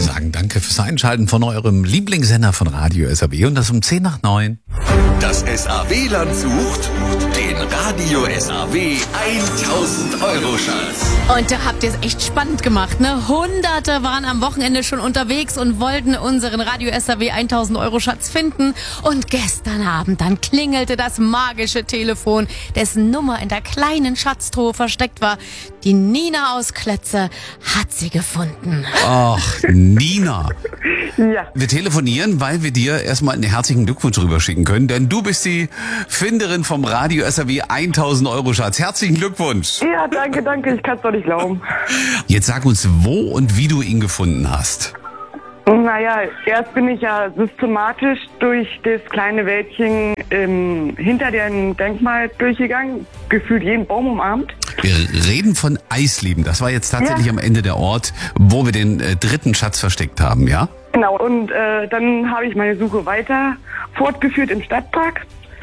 sagen danke fürs Einschalten von eurem Lieblingssender von Radio SAW und das um 10:09. Das SAW-Land sucht den Radio SAW 1000-Euro-Schatz. Und da habt ihr es echt spannend gemacht, ne? Hunderte waren am Wochenende schon unterwegs und wollten unseren Radio SAW 1000-Euro-Schatz finden. Und gestern Abend, dann klingelte das magische Telefon, dessen Nummer in der kleinen Schatztruhe versteckt war. Die Nina aus Klötze hat sie gefunden. Ach, Nina. Ja, Wir telefonieren, weil wir dir erstmal einen herzlichen Glückwunsch rüberschicken können, denn du bist die Finderin vom Radio SAW 1000-Euro-Schatz. Herzlichen Glückwunsch. ja, danke, ich kann es doch nicht glauben. Jetzt sag uns, wo und wie du ihn gefunden hast. Naja, erst bin ich ja systematisch durch das kleine Wäldchen hinter dem Denkmal durchgegangen, gefühlt jeden Baum umarmt. Wir reden von Eislieben. Das war jetzt tatsächlich Ja. am Ende der Ort, wo wir den dritten Schatz versteckt haben, ja? Genau, und dann habe ich meine Suche weiter fortgeführt im Stadtpark.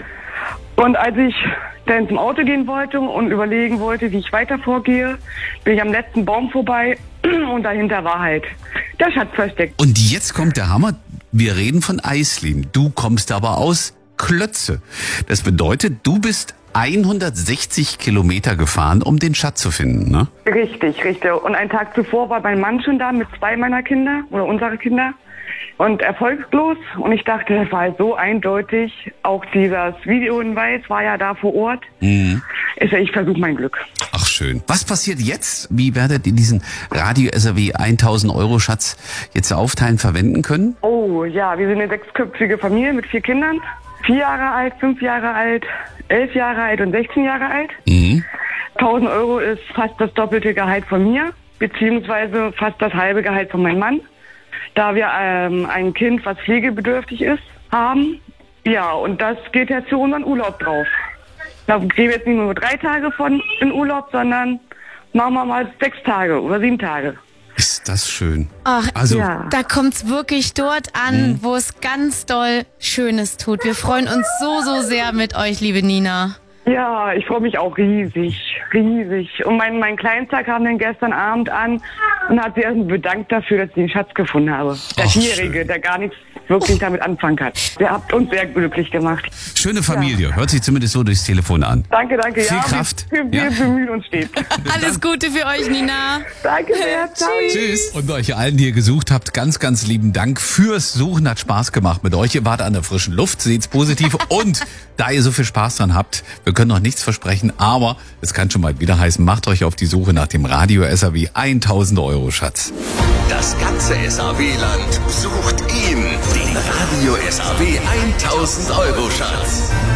Und als ich dann zum Auto gehen wollte und überlegen wollte, wie ich weiter vorgehe, bin ich am letzten Baum vorbei und dahinter war halt der Schatz versteckt. Und jetzt kommt der Hammer. Wir reden von Eislieben. Du kommst aber aus Klötze. Das bedeutet, du bist 160 Kilometer gefahren, um den Schatz zu finden, ne? Richtig. Und einen Tag zuvor war mein Mann schon da mit 2 meiner Kinder oder unserer Kinder und erfolglos. Und ich dachte, das war halt so eindeutig. Auch dieses Videohinweis war ja da vor Ort. Ich versuche mein Glück. Ach schön. Was passiert jetzt? Wie werdet ihr diesen Radio SAW 1000-Euro-Schatz jetzt aufteilen, verwenden können? Oh ja, wir sind eine 6-köpfige Familie mit 4 Kindern. 4 Jahre alt, 5 Jahre alt, 11 Jahre alt und 16 Jahre alt. 1000 Euro ist fast das doppelte Gehalt von mir, beziehungsweise fast das halbe Gehalt von meinem Mann, da wir ein Kind, was pflegebedürftig ist, haben. Ja, und das geht jetzt für unseren Urlaub drauf. Da gehen wir jetzt nicht nur 3 Tage von in Urlaub, sondern machen wir mal 6 Tage oder 7 Tage. Ist das schön. Ach, Also, Ja. da kommt's wirklich dort an, wo es ganz doll Schönes tut. Wir freuen uns so sehr mit euch, liebe Nina. Ja, ich freue mich auch riesig. Und mein Kleinster kam dann gestern Abend an und hat sich erstmal bedankt dafür, dass ich den Schatz gefunden habe. Der Ach, 4-Jährige, der gar nichts wirklich damit anfangen kann. Der habt uns sehr glücklich gemacht. schöne Familie. Hört sich zumindest so durchs Telefon an. Danke. Viel Ja, Kraft. Wir Ja. bemühen uns stets. Alles Gute für euch, Nina. Danke sehr. Ciao. Tschüss. Und euch allen, die ihr gesucht habt, ganz, ganz lieben Dank fürs Suchen. Hat Spaß gemacht mit euch. Ihr wart an der frischen Luft, seht's positiv. Und da ihr so viel Spaß dran habt, wir können noch nichts versprechen, aber es kann schon mal wieder heißen, macht euch auf die Suche nach dem Radio SAW 1000-Euro-Schatz. Das ganze SAW-Land sucht ihn, den Radio SAW 1000-Euro-Schatz.